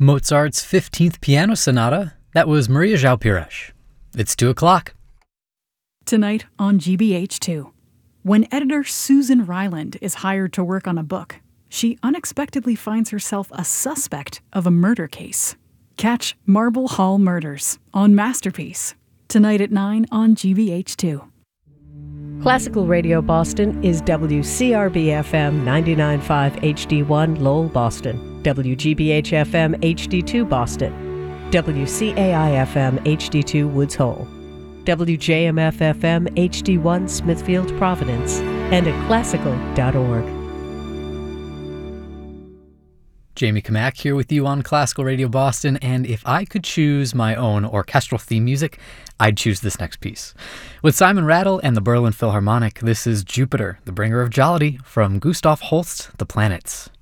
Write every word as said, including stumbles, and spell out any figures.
Mozart's fifteenth Piano Sonata. That was Maria João Pires. It's two o'clock. Tonight on G B H two. When editor Susan Ryland is hired to work on a book, she unexpectedly finds herself a suspect of a murder case. Catch Marble Hall Murders on Masterpiece. Tonight at nine on G B H two. Classical Radio Boston is W C R B F M ninety-nine point five H D one Lowell, Boston, W G B H F M H D two Boston, W C A I F M H D two Woods Hole, W J M F F M H D one Smithfield, Providence, and at classical dot org. Jamie Kamak here with you on Classical Radio Boston, and if I could choose my own orchestral theme music, I'd choose this next piece. With Simon Rattle and the Berlin Philharmonic, this is Jupiter, the Bringer of Jollity, from Gustav Holst, The Planets.